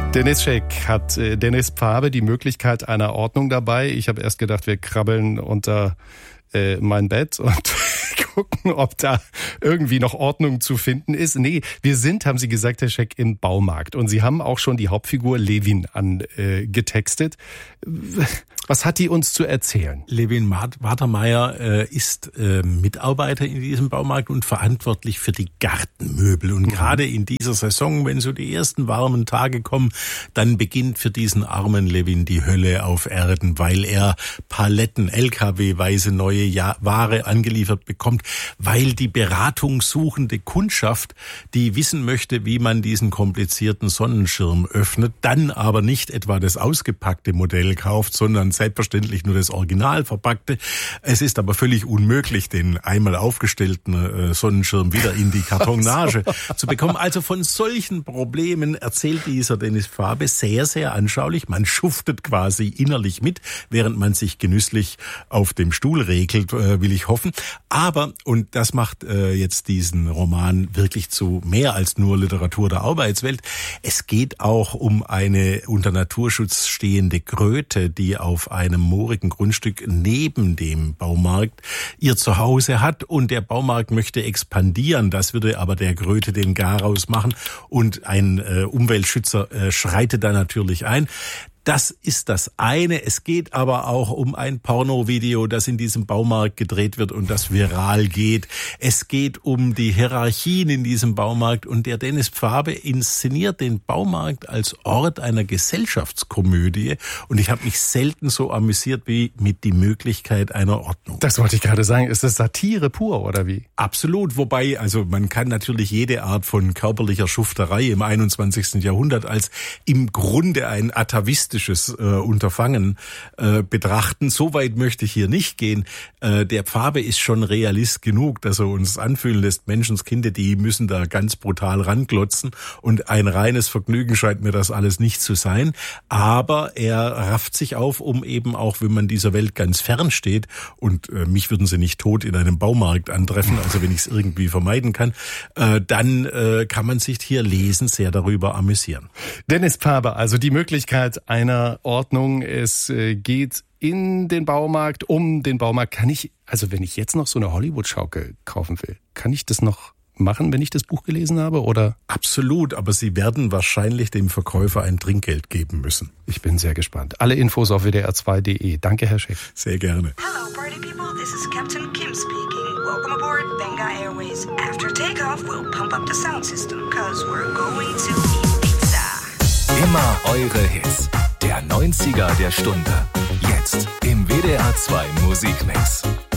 Dennis Scheck hat Dennis Pfaabe die Möglichkeit einer Ordnung dabei. Ich habe erst gedacht, wir krabbeln unter mein Bett und gucken, ob da irgendwie noch Ordnung zu finden ist. Nee, wir sind, haben Sie gesagt, Herr Scheck, im Baumarkt. Und Sie haben auch schon die Hauptfigur Levin angetextet. Was hat die uns zu erzählen? Levin Watermeier ist Mitarbeiter in diesem Baumarkt und verantwortlich für die Gartenmöbel. Und gerade in dieser Saison, wenn so die ersten warmen Tage kommen, dann beginnt für diesen armen Levin die Hölle auf Erden, weil er Paletten, LKW-weise neue Ware angeliefert bekommt, weil die beratungssuchende Kundschaft, die wissen möchte, wie man diesen komplizierten Sonnenschirm öffnet, dann aber nicht etwa das ausgepackte Modell kauft, sondern selbstverständlich nur das Original verpackte. Es ist aber völlig unmöglich, den einmal aufgestellten Sonnenschirm wieder in die Kartonage zu bekommen. Also von solchen Problemen erzählt dieser Dennis Pfaabe sehr, sehr anschaulich. Man schuftet quasi innerlich mit, während man sich genüsslich auf dem Stuhl regelt, will ich hoffen. Aber, und das macht jetzt diesen Roman wirklich zu mehr als nur Literatur der Arbeitswelt, es geht auch um eine unter Naturschutz stehende Kröte, die auf einem moorigen Grundstück neben dem Baumarkt ihr Zuhause hat, und der Baumarkt möchte expandieren. Das würde aber der Kröte den Garaus machen, und ein Umweltschützer schreitet da natürlich ein. Das ist das eine. Es geht aber auch um ein Pornovideo, das in diesem Baumarkt gedreht wird und das viral geht. Es geht um die Hierarchien in diesem Baumarkt, und der Dennis Pfaabe inszeniert den Baumarkt als Ort einer Gesellschaftskomödie, und ich habe mich selten so amüsiert wie mit Die Möglichkeit einer Ordnung. Das wollte ich gerade sagen. Ist das Satire pur oder wie? Absolut. Wobei, also man kann natürlich jede Art von körperlicher Schufterei im 21. Jahrhundert als im Grunde ein atavistisches Unterfangen betrachten. So weit möchte ich hier nicht gehen. Der Pfaabe ist schon Realist genug, dass er uns anfühlen lässt, Menschenskinder, die müssen da ganz brutal ranglotzen, und ein reines Vergnügen scheint mir das alles nicht zu sein. Aber er rafft sich auf, um eben auch, wenn man dieser Welt ganz fern steht, und mich würden sie nicht tot in einem Baumarkt antreffen, also wenn ich es irgendwie vermeiden kann, dann kann man sich hier lesen sehr darüber amüsieren. Dennis Pfaabe, also die Möglichkeit einer Ordnung. Es geht in den Baumarkt, um den Baumarkt. Kann ich, also wenn ich jetzt noch so eine Hollywood-Schaukel kaufen will, kann ich das noch machen, wenn ich das Buch gelesen habe, oder? Absolut, aber Sie werden wahrscheinlich dem Verkäufer ein Trinkgeld geben müssen. Ich bin sehr gespannt. Alle Infos auf wdr2.de. Danke, Herr Scheck. Sehr gerne. Hello, party people. This is Captain Kim speaking. Welcome aboard Benga Airways. After takeoff, we'll pump up the sound system, cause we're going to eat pizza. Immer eure Hits. Der 90er der Stunde. Jetzt im WDR 2 Musikmix.